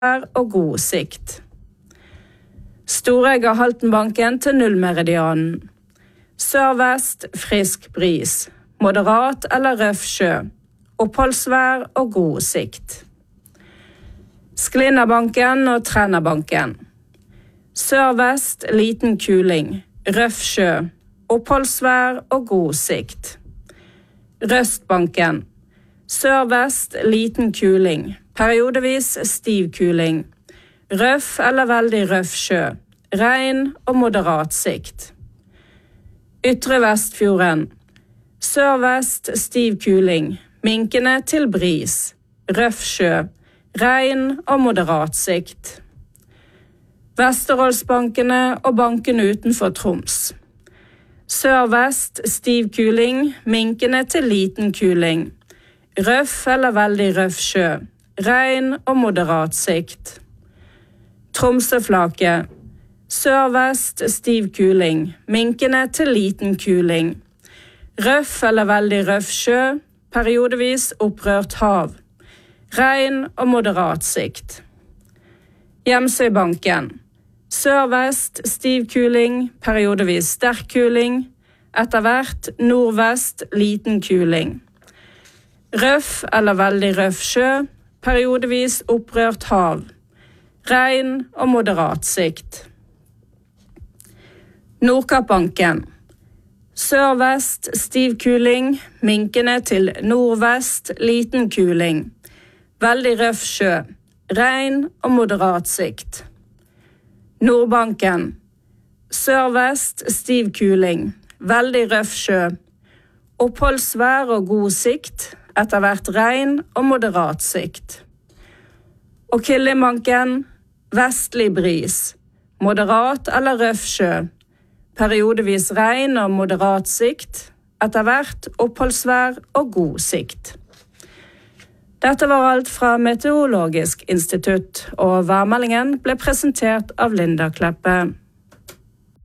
vær og god sikt. Storegga-Haltenbanken til nullmeridianen. Sørvest, frisk bris. Moderat eller røff sjø. Oppholdsvær og god sikt. Sklinnabanken og Trennabanken. Sørvest, liten kuling. Røff sjø. Oppholdsvær og god sikt. Røstbanken. Sørvest, liten kuling. Periodevis stiv kuling. Røff eller veldig røff sjø. Regn og moderat sikt. Ytre Vestfjorden. Sørvest, stiv kuling. Minkende til bris. Røff sjø. Regn og moderat sikt. Vesterålsbankene og bankene utenfor Troms. Sørvest, stiv kuling. Minkende til liten kuling. Røff eller veldig røff sjø. Regn og moderat sikt. Tromsøflaket. Sørvest, stiv kuling. Minkende til liten kuling. Røff eller veldig røff sjø. Periodevis opprørt hav. Regn og moderat sikt. Hjemsøybanken. Sørvest, stiv kuling. Periodevis sterk kuling. Etter hvert nordvest, liten kuling. Røff eller veldig røff sjø. Periodevis opprørt hav. Regn og moderat sikt. Nordkappbanken. Sørvest, stiv kuling. Minkende til nordvest, liten kuling. Veldig røff sjø. Regn og moderat sikt. Nordbanken. Sørvest, stiv kuling. Veldig røff sjø. Oppholdsvær og god sikt. Etter hvert regn og moderat sikt. Og Killingbanken. Vestlig bris. Moderat eller røff sjø. Periodevis regn og moderat sikt. Etter hvert oppholdsvær og god sikt. Dette var alt fra Meteorologisk institutt, og værmeldingen ble presentert av Linda Kleppe.